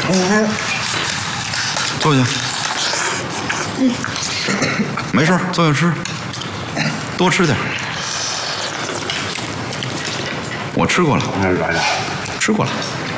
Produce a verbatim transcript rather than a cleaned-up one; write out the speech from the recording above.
坐下。没事，坐下吃，多吃点。我吃过了，吃过了。